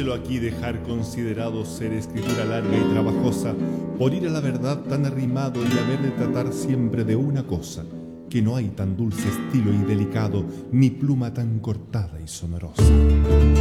Quíselo aquí dejar considerado ser escritura larga y trabajosa, por ir a la verdad tan arrimado y haber de tratar siempre de una cosa, que no hay tan dulce estilo y delicado, ni pluma tan cortada y sonorosa.